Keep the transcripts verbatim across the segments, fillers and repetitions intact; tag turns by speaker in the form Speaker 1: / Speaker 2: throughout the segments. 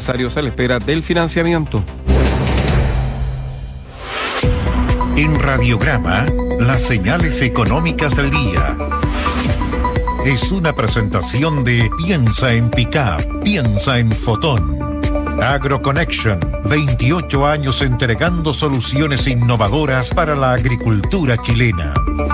Speaker 1: empresarios a la espera del financiamiento.
Speaker 2: En Radiograma, las señales económicas del día. Es una presentación de Piensa en Pickup, piensa en Fotón. AgroConnection, veintiocho años entregando soluciones innovadoras para la agricultura chilena.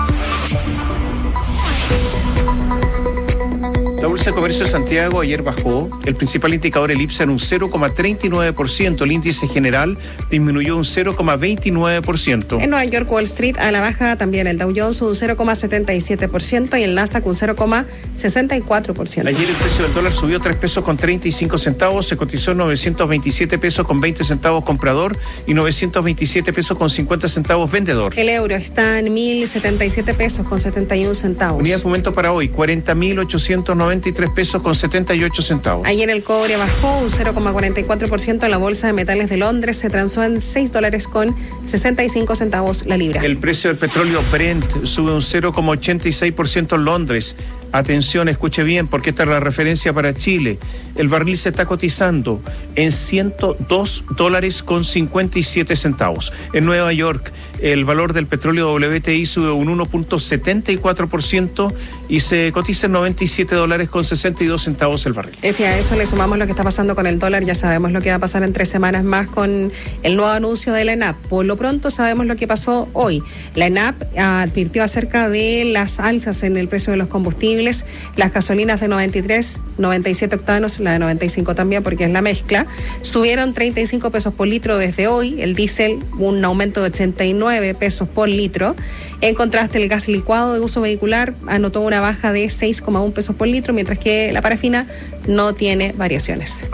Speaker 3: La Bolsa de Comercio de Santiago ayer bajó. El principal indicador, el IPSA, en un cero coma treinta y nueve por ciento. El índice general disminuyó un cero coma veintinueve por ciento.
Speaker 4: En Nueva York, Wall Street a la baja también. El Dow Jones un cero coma setenta y siete por ciento y el Nasdaq un cero coma sesenta y cuatro por ciento.
Speaker 3: Ayer el precio del dólar subió tres pesos con treinta y cinco centavos. Se cotizó en novecientos veintisiete pesos con veinte centavos comprador y novecientos veintisiete pesos con cincuenta centavos vendedor.
Speaker 4: El euro está en mil setenta y siete pesos con setenta y un centavos.
Speaker 3: Unidad de momento para hoy, cuarenta mil ochocientos noventa y tres pesos con setenta y ocho centavos.
Speaker 4: Ayer el cobre bajó un cero coma cuarenta y cuatro por ciento en la Bolsa de Metales de Londres. Se transó en seis dólares con sesenta y cinco centavos la libra.
Speaker 3: El precio del petróleo Brent sube un cero coma ochenta y seis por ciento en Londres. Atención, escuche bien, porque esta es la referencia para Chile. El barril se está cotizando en ciento dos dólares con cincuenta y siete centavos. En Nueva York, el valor del petróleo W T I sube un uno coma setenta y cuatro por ciento y se cotiza en noventa y siete dólares con sesenta y dos centavos el barril.
Speaker 4: Y si a eso le sumamos lo que está pasando con el dólar, ya sabemos lo que va a pasar en tres semanas más con el nuevo anuncio de la ENAP. Por lo pronto sabemos lo que pasó hoy. La ENAP advirtió acerca de las alzas en el precio de los combustibles. Las gasolinas de noventa y tres, noventa y siete octanos, la de noventa y cinco también porque es la mezcla, subieron treinta y cinco pesos por litro desde hoy. El diésel, un aumento de ochenta y nueve pesos por litro. En contraste, el gas licuado de uso vehicular anotó una baja de seis coma uno pesos por litro, mientras que la parafina no tiene variaciones.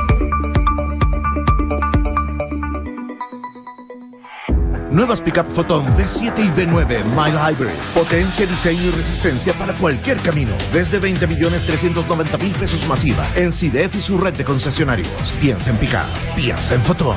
Speaker 5: Nuevas Pickup Fotón V siete y V nueve Mile Hybrid. Potencia, diseño y resistencia para cualquier camino. Desde veinte millones trescientos noventa mil pesos masiva en C I D E F y su red de concesionarios. Piensa en Pickup, piensa en Fotón.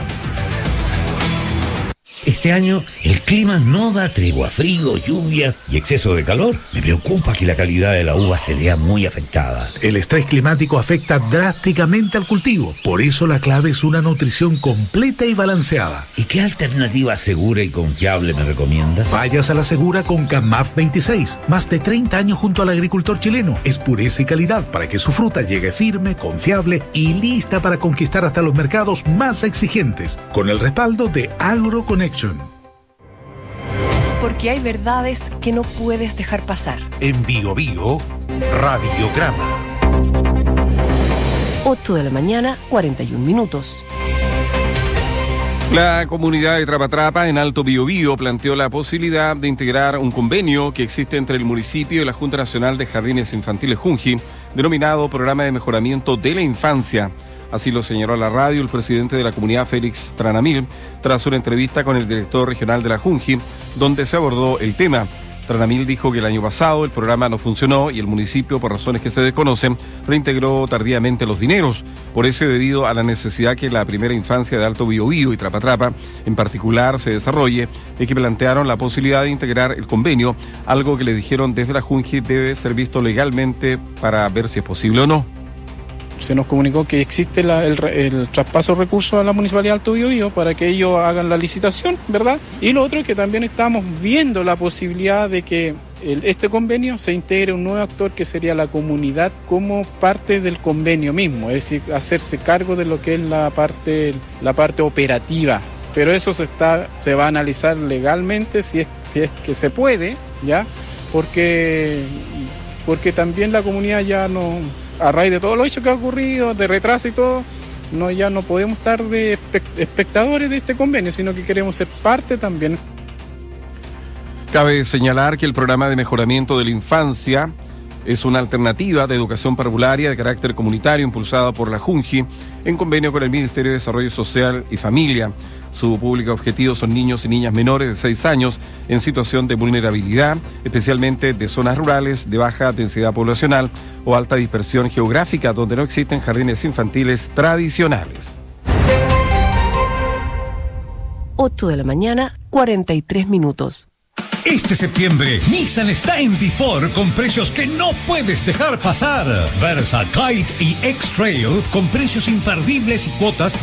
Speaker 6: Este año el clima no da tregua, frío, lluvias y exceso de calor. Me preocupa que la calidad de la uva se vea muy afectada.
Speaker 7: El estrés climático afecta drásticamente al cultivo. Por eso la clave es una nutrición completa y balanceada.
Speaker 6: ¿Y qué alternativa segura y confiable me recomienda?
Speaker 7: Vayas a la segura con CAMAF veintiséis. Más de treinta años junto al agricultor chileno. Es pureza y calidad para que su fruta llegue firme, confiable y lista para conquistar hasta los mercados más exigentes. Con el respaldo de AgroConnection.
Speaker 8: Porque hay verdades que no puedes dejar pasar.
Speaker 2: En Bio Bio, Radiograma.
Speaker 8: ocho de la mañana, cuarenta y un minutos.
Speaker 1: La comunidad de Trapatrapa en Alto Biobío planteó la posibilidad de integrar un convenio que existe entre el municipio y la Junta Nacional de Jardines Infantiles Junji, denominado Programa de Mejoramiento de la Infancia. Así lo señaló a la radio el presidente de la comunidad, Félix Tranamil, tras una entrevista con el director regional de la Junji, donde se abordó el tema. Tranamil dijo que el año pasado el programa no funcionó y el municipio, por razones que se desconocen, reintegró tardíamente los dineros. Por eso, y debido a la necesidad que la primera infancia de Alto Biobío y Trapatrapa en particular se desarrolle, es que plantearon la posibilidad de integrar el convenio, algo que le dijeron desde la Junji debe ser visto legalmente para ver si es posible o no.
Speaker 9: Se nos comunicó que existe la, el, el traspaso de recursos a la Municipalidad de Alto Biobío para que ellos hagan la licitación, ¿verdad? Y lo otro es que también estamos viendo la posibilidad de que el, este convenio se integre un nuevo actor que sería la comunidad como parte del convenio mismo, es decir, hacerse cargo de lo que es la parte, la parte operativa. Pero eso se, está, se va a analizar legalmente si es, si es que se puede, ¿ya? Porque, porque también la comunidad ya no... a raíz de todo lo hecho que ha ocurrido, de retraso y todo, no, ya no podemos estar de espectadores de este convenio, sino que queremos ser parte también.
Speaker 1: Cabe señalar que el programa de mejoramiento de la infancia es una alternativa de educación parvularia de carácter comunitario impulsada por la Junji en convenio con el Ministerio de Desarrollo Social y Familia. Su público objetivo son niños y niñas menores de seis años en situación de vulnerabilidad, especialmente de zonas rurales de baja densidad poblacional o alta dispersión geográfica, donde no existen jardines infantiles tradicionales.
Speaker 8: ocho de la mañana, cuarenta y tres minutos.
Speaker 10: Este septiembre, Nissan está en Bifor con precios que no puedes dejar pasar. Versa, Kite y X-Trail con precios imperdibles y cuotas